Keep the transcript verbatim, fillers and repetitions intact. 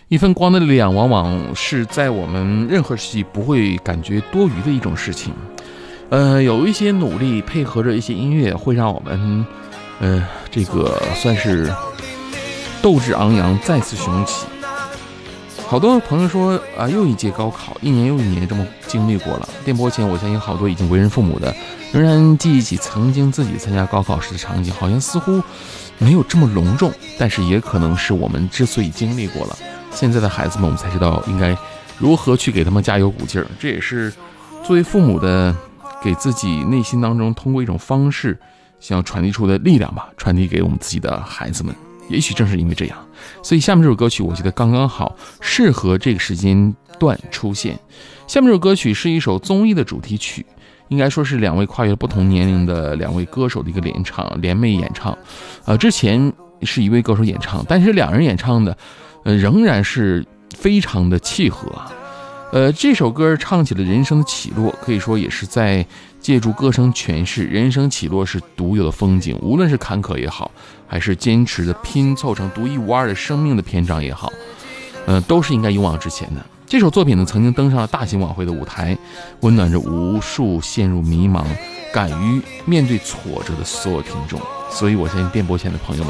一分光的力量，往往是在我们任何时期不会感觉多余的一种事情。呃，有一些努力配合着一些音乐，会让我们，呃，这个算是斗志昂扬，再次雄起。好多朋友说啊，又一届高考，一年又一年这么经历过了。电波前，我相信好多已经为人父母的，仍然记忆起曾经自己参加高考时的场景，好像似乎没有这么隆重，但是也可能是我们之所以经历过了，现在的孩子们，我们才知道应该如何去给他们加油鼓劲儿。这也是作为父母的，给自己内心当中通过一种方式想要传递出的力量吧，传递给我们自己的孩子们。也许正是因为这样，所以下面这首歌曲我觉得刚刚好，适合这个时间段出现。下面这首歌曲是一首综艺的主题曲，应该说是两位跨越不同年龄的两位歌手的一个联唱联袂演唱。呃，之前是一位歌手演唱，但是两人演唱的，呃，仍然是非常的契合啊。呃，这首歌唱起了人生的起落，可以说也是在借助歌声诠释人生起落是独有的风景，无论是坎坷也好，还是坚持的拼凑成独一无二的生命的篇章也好，呃，都是应该勇往直前的。这首作品呢，曾经登上了大型晚会的舞台，温暖着无数陷入迷茫、敢于面对挫折的所有听众。所以我相信电波前的朋友们，